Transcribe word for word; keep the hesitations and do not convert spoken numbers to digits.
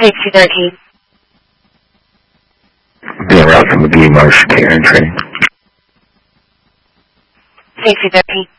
two thirteen. Being Ralph from McGee Marsh Care and Training. Safety thirteen.